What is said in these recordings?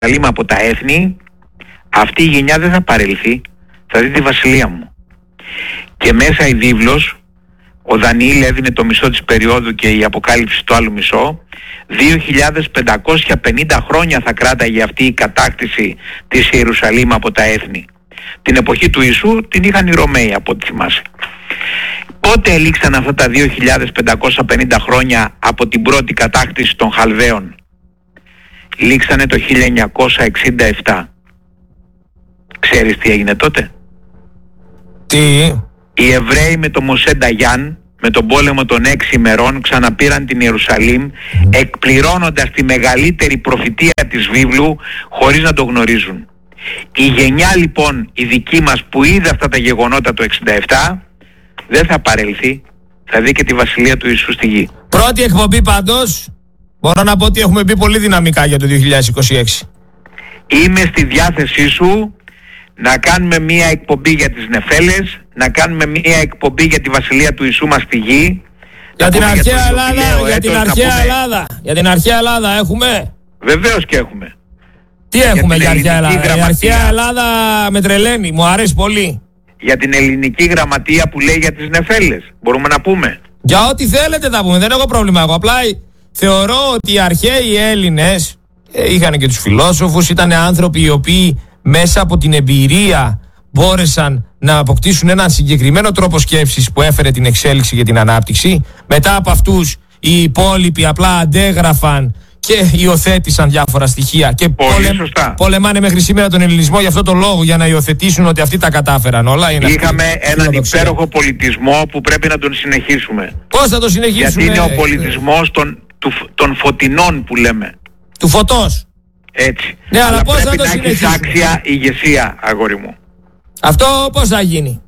Ιερουσαλήμ από τα έθνη, αυτή η γενιά δεν θα παρέλθει, θα δει τη βασιλεία μου. Και μέσα η βίβλος, ο Δανιήλ έδινε το μισό της περίοδου και η Αποκάλυψη το άλλο μισό. 2.550 χρόνια θα κράταγε αυτή η κατάκτηση της Ιερουσαλήμ από τα έθνη. Την εποχή του Ιησού την είχαν οι Ρωμαίοι, από ό,τι θυμάσαι. Πότε ελήξαν αυτά τα 2.550 χρόνια από την πρώτη κατάκτηση των Χαλδαίων? Λήξανε το 1967. Ξέρεις τι έγινε τότε? Τι? Οι Εβραίοι με το Μωσέ Νταγιάν, με τον πόλεμο των 6 ημερών, ξαναπήραν την Ιερουσαλήμ, εκπληρώνοντας τη μεγαλύτερη προφητεία της βίβλου χωρίς να το γνωρίζουν. Η γενιά λοιπόν η δική μας που είδε αυτά τα γεγονότα το 67 δεν θα παρέλθει, θα δει και τη βασιλεία του Ιησού στη γη. Πρώτη εκπομπή πάντως, μπορώ να πω ότι έχουμε μπει πολύ δυναμικά για το 2026. Είμαι στη διάθεσή σου να κάνουμε μία εκπομπή για τις νεφέλες, να κάνουμε μία εκπομπή για τη βασιλεία του Ιησού μας στη γη. Για την αρχαία Ελλάδα, για την αρχαία Ελλάδα έχουμε. Βεβαίως και έχουμε. Τι έχουμε για αρχαία Ελλάδα? Η αρχαία Ελλάδα με τρελαίνει, μου αρέσει πολύ. Για την ελληνική γραμματεία που λέει για τις νεφέλες, μπορούμε να πούμε. Για ό,τι θέλετε θα πούμε, δεν έχω πρόβλημα εγώ. Απλά θεωρώ ότι οι αρχαίοι Έλληνες είχαν και τους φιλόσοφους, ήταν άνθρωποι οι οποίοι μέσα από την εμπειρία μπόρεσαν να αποκτήσουν έναν συγκεκριμένο τρόπο σκέψης που έφερε την εξέλιξη και την ανάπτυξη. Μετά από αυτούς οι υπόλοιποι απλά αντέγραφαν και υιοθέτησαν διάφορα στοιχεία και πολεμάνε μέχρι σήμερα τον ελληνισμό για αυτό το λόγο, για να υιοθετήσουν ότι αυτοί τα κατάφεραν όλα. Είχαμε έναν υπέροχο πολιτισμό που πρέπει να τον συνεχίσουμε. Πώς θα τον συνεχίσουμε? Γιατί είναι ο πολιτισμός των φωτεινών που λέμε. Του φωτός. Έτσι. Ναι, αλλά πώς πρέπει θα το να έχεις συνεχίσουμε? άξια ηγεσία, αγόρι μου. Αυτό πώς θα γίνει?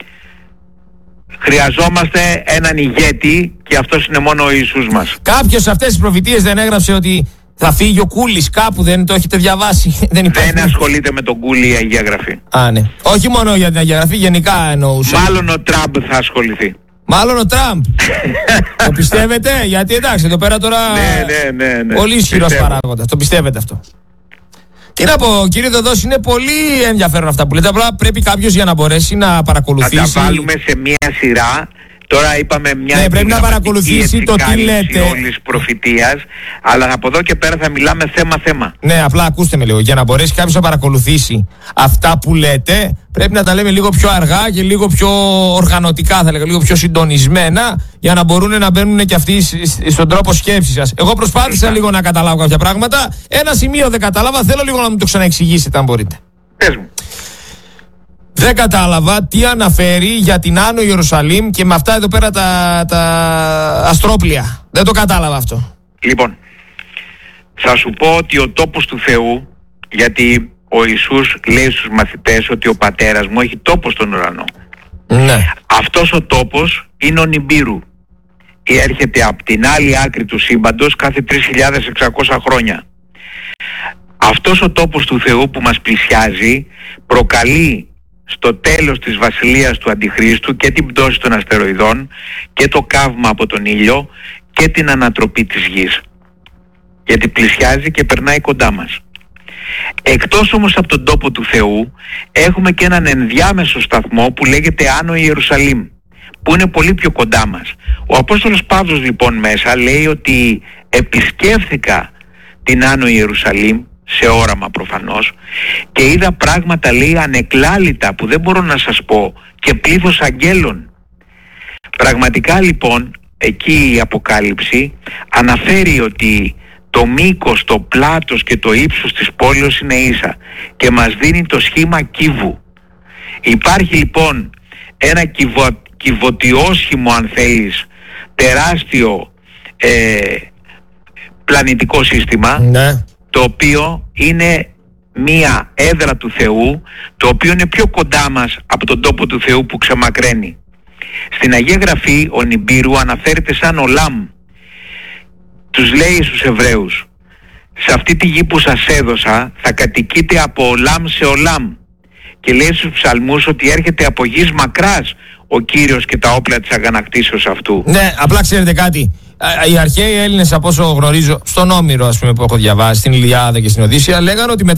Χρειαζόμαστε έναν ηγέτη και αυτός είναι μόνο ο Ιησούς μας. Κάποιος σε αυτές τις προφητείες δεν έγραψε ότι θα φύγει ο Κούλης κάπου? Δεν το έχετε διαβάσει? Δεν ασχολείται με τον Κούλη η Αγία Γραφή. Α, ναι. Όχι μόνο για την Αγία Γραφή, γενικά εννοούσα. Μάλλον ο Τραμπ θα ασχοληθεί. Μάλλον ο Τραμπ. Το πιστεύετε? Γιατί εντάξει, εδώ πέρα τώρα ναι. πολύ ισχυρός παράγοντας. Το πιστεύετε αυτό? Τι να πω, κύριε Δοδός, είναι πολύ ενδιαφέρον αυτά που λέτε. Απλά πρέπει κάποιος για να μπορέσει να παρακολουθήσει. Θα τα βάλουμε σε μία σειρά. Τώρα είπαμε μια πρέπει να παρακολουθήσει το τι λέτε όλης προφητείας, αλλά από εδώ και πέρα θα μιλάμε θέμα-θέμα. Ναι, απλά ακούστε με λίγο. Για να μπορέσει κάποιος να παρακολουθήσει αυτά που λέτε, πρέπει να τα λέμε λίγο πιο αργά και λίγο πιο οργανωτικά, θα λέγα, λίγο πιο συντονισμένα, για να μπορούν να μπαίνουν και αυτοί στον τρόπο σκέψης σας. Εγώ προσπάθησα λίγο να καταλάβω κάποια πράγματα. Ένα σημείο δεν κατάλαβα, θέλω λίγο να μου το ξαναεξηγήσετε, αν μπορείτε. Πες μου. Δεν κατάλαβα τι αναφέρει για την Άνω Ιερουσαλήμ και με αυτά εδώ πέρα τα αστρόπλια. Δεν το κατάλαβα αυτό. Λοιπόν, θα σου πω ότι ο τόπος του Θεού, γιατί ο Ιησούς λέει στους μαθητές ότι ο πατέρας μου έχει τόπο στον ουρανό. Ναι. Αυτός ο τόπος είναι ο Νιμπύρου. Έρχεται από την άλλη άκρη του σύμπαντος κάθε 3.600 χρόνια. Αυτός ο τόπος του Θεού που μας πλησιάζει προκαλεί στο τέλος της βασιλείας του Αντιχρίστου και την πτώση των αστεροειδών και το καύμα από τον ήλιο και την ανατροπή της γης. Γιατί πλησιάζει και περνάει κοντά μας. Εκτός όμως από τον τόπο του Θεού έχουμε και έναν ενδιάμεσο σταθμό που λέγεται Άνω Ιερουσαλήμ, που είναι πολύ πιο κοντά μας. Ο Απόστολος Παύλος λοιπόν μέσα λέει ότι επισκέφθηκα την Άνω Ιερουσαλήμ σε όραμα προφανώς και είδα πράγματα, λέει, ανεκλάλητα που δεν μπορώ να σας πω, και πλήθος αγγέλων. Πραγματικά λοιπόν εκεί η Αποκάλυψη αναφέρει ότι το μήκος, το πλάτος και το ύψος της πόλης είναι ίσα και μας δίνει το σχήμα κύβου. Υπάρχει λοιπόν ένα κυβωτιόσχημο, αν θέλεις, τεράστιο πλανητικό σύστημα, ναι, το οποίο είναι μία έδρα του Θεού, το οποίο είναι πιο κοντά μας από τον τόπο του Θεού που ξεμακραίνει. Στην Αγία Γραφή ο Νιμπύρου αναφέρεται σαν Ολάμ. Τους λέει στους Εβραίους, σε αυτή τη γη που σας έδωσα θα κατοικείτε από Ολάμ σε Ολάμ, και λέει στους ψαλμούς ότι έρχεται από γης μακράς ο Κύριος και τα όπλα της αγανακτήσεως αυτού. Ναι, απλά ξέρετε κάτι, οι αρχαίοι Έλληνες, από όσο γνωρίζω, στον Όμηρο, ας πούμε, που έχω διαβάσει, στην Ιλιάδα και στην Οδύσσεια, λέγανε ότι